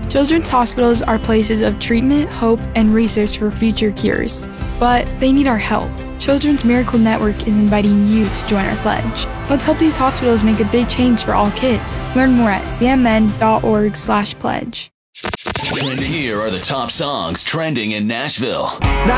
Children's hospitals are places of treatment, hope, and research for future cures. But they need our help. Children's Miracle Network is inviting you to join our pledge. Let's help these hospitals make a big change for all kids. Learn more at cmn.org/pledge. Here are the top songs trending in Nashville.